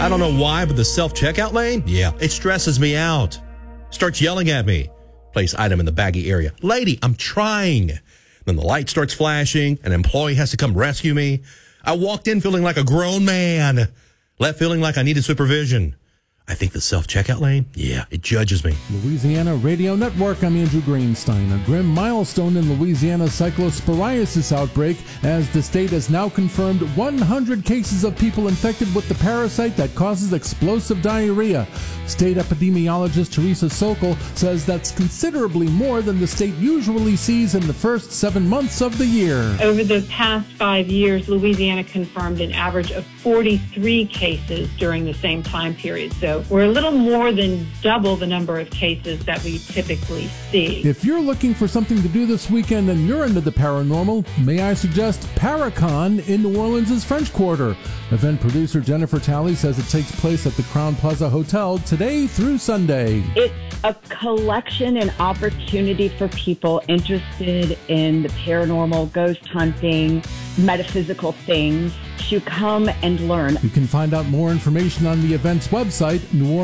I don't know why, but the self-checkout lane, it stresses me out. Starts yelling at me. Place item in the baggy area. Lady, I'm trying. Then the light starts flashing. An employee has to come rescue me. I walked in feeling like a grown man. Left feeling like I needed supervision. I think the self-checkout lane, it judges me. Louisiana Radio Network, I'm Andrew Greenstein. A grim milestone in Louisiana's cyclosporiasis outbreak as the state has now confirmed 100 cases of people infected with the parasite that causes explosive diarrhea. State epidemiologist Teresa Sokol says that's considerably more than the state usually sees in the first 7 months of the year. Over the past 5 years, Louisiana confirmed an average of 43 cases during the same time period. So we're a little more than double the number of cases that we typically see. If you're looking for something to do this weekend and you're into the paranormal, may I suggest Paracon in New Orleans' French Quarter. Event producer Jennifer Talley says it takes place at the Crown Plaza Hotel today through Sunday. It's a collection and opportunity for people interested in the paranormal, ghost hunting, metaphysical things to come and learn. You can find out more information on the event's website,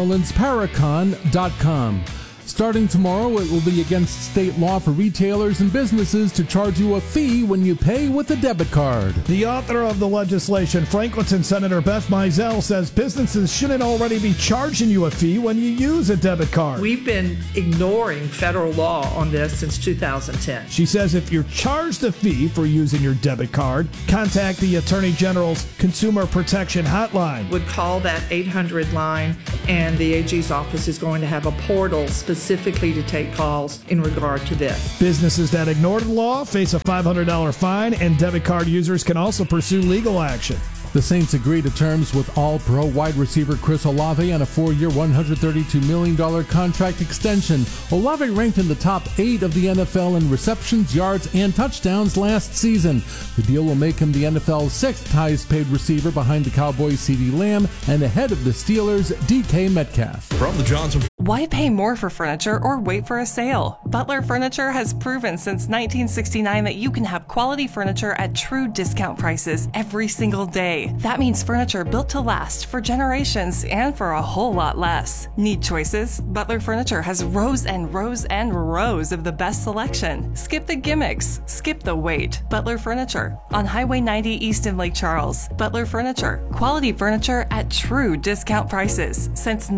neworleansparacon.com. Starting tomorrow, it will be against state law for retailers and businesses to charge you a fee when you pay with a debit card. The author of the legislation, Franklinton Senator Beth Mizell, says businesses shouldn't already be charging you a fee when you use a debit card. We've been ignoring federal law on this since 2010. She says if you're charged a fee for using your debit card, contact the Attorney General's Consumer Protection Hotline. Would call that 800 line, and the AG's office is going to have a portal specifically to take calls in regard to this. Businesses that ignore the law face a $500 fine, and debit card users can also pursue legal action. The Saints agree to terms with All-Pro wide receiver Chris Olave on a 4-year, $132 million contract extension. Olave ranked in the top 8 of the NFL in receptions, yards, and touchdowns last season. The deal will make him the NFL's 6th highest paid receiver behind the Cowboys' CeeDee Lamb and ahead of the Steelers' DK Metcalf. From the Johnson. Why pay more for furniture or wait for a sale? Butler Furniture has proven since 1969 that you can have quality furniture at true discount prices every single day. That means furniture built to last for generations and for a whole lot less. Need choices? Butler Furniture has rows and rows and rows of the best selection. Skip the gimmicks. Skip the wait. Butler Furniture on Highway 90 East in Lake Charles. Butler Furniture. Quality furniture at true discount prices since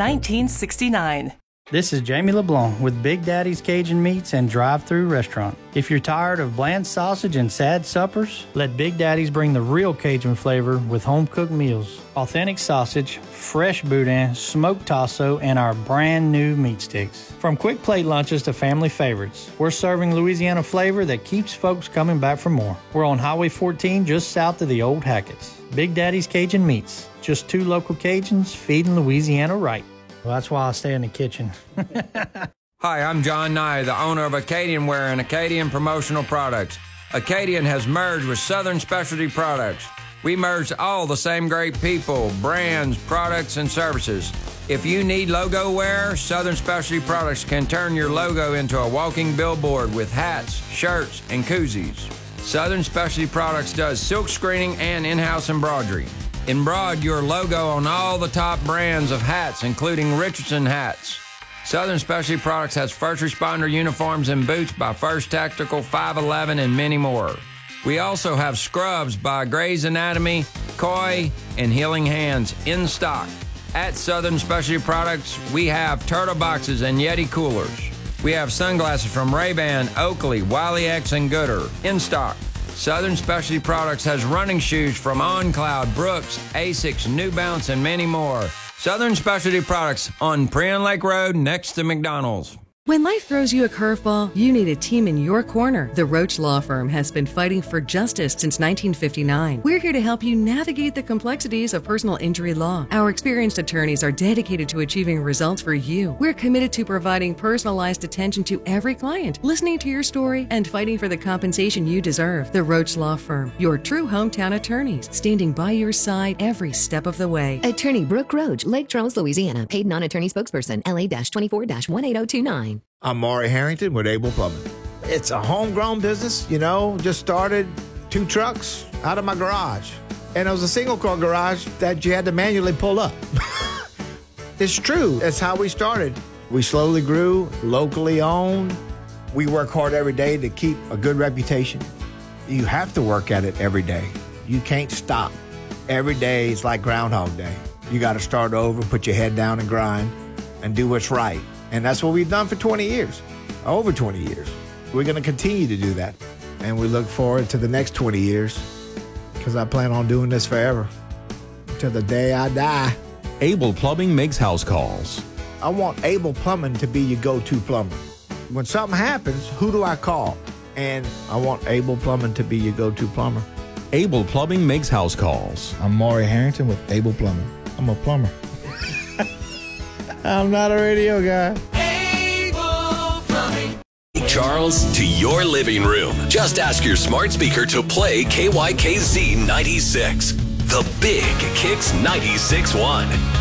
1969. This is Jamie LeBlanc with Big Daddy's Cajun Meats and Drive-Thru Restaurant. If you're tired of bland sausage and sad suppers, let Big Daddy's bring the real Cajun flavor with home-cooked meals. Authentic sausage, fresh boudin, smoked tasso, and our brand new meat sticks. From quick plate lunches to family favorites, we're serving Louisiana flavor that keeps folks coming back for more. We're on Highway 14 just south of the old Hackett's. Big Daddy's Cajun Meats. Just 2 local Cajuns feeding Louisiana right. Well, that's why I stay in the kitchen. Hi, I'm John Nye, the owner of Acadian Wear and Acadian Promotional Products. Acadian has merged with Southern Specialty Products. We merged all the same great people, brands, products, and services. If you need logo wear, Southern Specialty Products can turn your logo into a walking billboard with hats, shirts, and koozies. Southern Specialty Products does silk screening and in-house embroidery. Embroider your logo on all the top brands of hats, including Richardson hats. Southern Specialty Products has first responder uniforms and boots by First Tactical, 511, and many more. We also have scrubs by Grey's Anatomy, Koi, and Healing Hands in stock. At Southern Specialty Products, we have Turtle Boxes and Yeti coolers. We have sunglasses from Ray-Ban, Oakley, Wiley X, and Gooder in stock. Southern Specialty Products has running shoes from OnCloud, Brooks, Asics, New Balance, and many more. Southern Specialty Products on Prion Lake Road next to McDonald's. When life throws you a curveball, you need a team in your corner. The Roach Law Firm has been fighting for justice since 1959. We're here to help you navigate the complexities of personal injury law. Our experienced attorneys are dedicated to achieving results for you. We're committed to providing personalized attention to every client, listening to your story, and fighting for the compensation you deserve. The Roach Law Firm, your true hometown attorneys, standing by your side every step of the way. Attorney Brooke Roach, Lake Charles, Louisiana. Paid non-attorney spokesperson, LA-24-18029. I'm Maury Harrington with Able Plumbing. It's a homegrown business, just started 2 trucks out of my garage. And it was a single-car garage that you had to manually pull up. It's true. That's how we started. We slowly grew, locally owned. We work hard every day to keep a good reputation. You have to work at it every day. You can't stop. Every day is like Groundhog Day. You got to start over, put your head down and grind and do what's right. And that's what we've done for 20 years, over 20 years. We're going to continue to do that. And we look forward to the next 20 years because I plan on doing this forever till the day I die. Able Plumbing makes house calls. I want Able Plumbing to be your go-to plumber. When something happens, who do I call? And I want Able Plumbing to be your go-to plumber. Able Plumbing makes house calls. I'm Maury Harrington with Able Plumbing. I'm a plumber. I'm not a radio guy. Able Plumbing. Charles to your living room. Just ask your smart speaker to play KYKZ 96. The Big Kicks 96.1.